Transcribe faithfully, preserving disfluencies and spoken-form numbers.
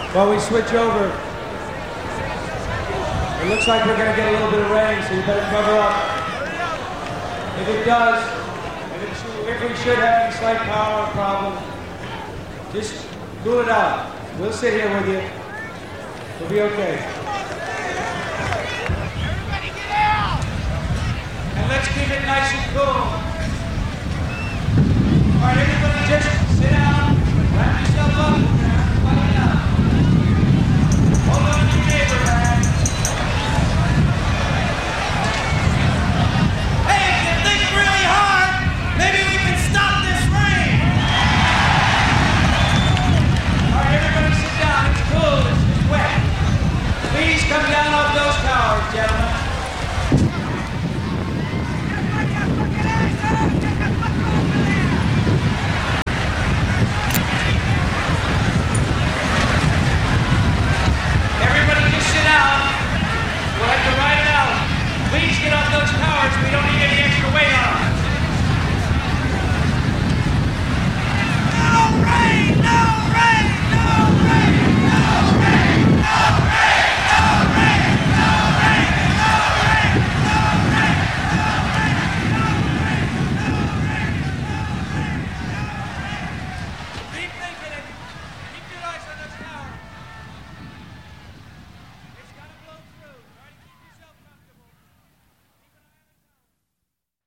While we switch over, it looks like we're going to get a little bit of rain, so you better cover up. If it does, if, it, if we should have any slight power problem, just cool it out. We'll sit here with you. We'll be okay. Everybody get out! And let's keep it nice and cool. All right, everybody just sit down, wrap yourself up.